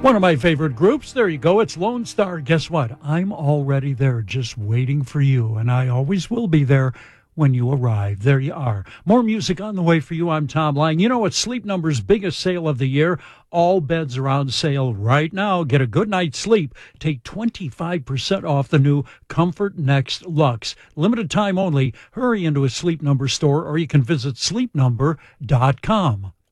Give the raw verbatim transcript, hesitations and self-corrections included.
One of my favorite groups. There you go. It's Lone Star. Guess what? I'm already there just waiting for you, and I always will be there when you arrive. There you are. More music on the way for you. I'm Tom Lang. You know, it's Sleep Number's biggest sale of the year. All beds are on sale right now. Get a good night's sleep. Take twenty-five percent off the new Comfort Next Luxe. Limited time only. Hurry into a Sleep Number store, or you can visit sleep number dot com.